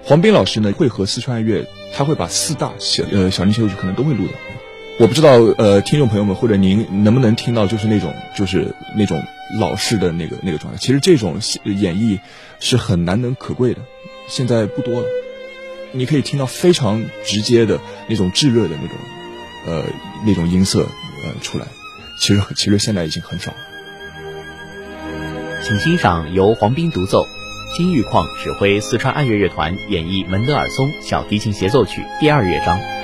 黄斌老师呢会和四川爱乐，他会把4大小提协奏曲可能都会录的。我不知道听众朋友们或者您能不能听到就是那种老式的那个状态。其实这种演绎是很难能可贵的，现在不多了。你可以听到非常直接的那种炙热的那种音色出来，其实现在已经很少了。 请欣赏由黄斌独奏，金玉矿指挥四川爱乐乐团演绎门德尔松小提琴协奏曲第2乐章。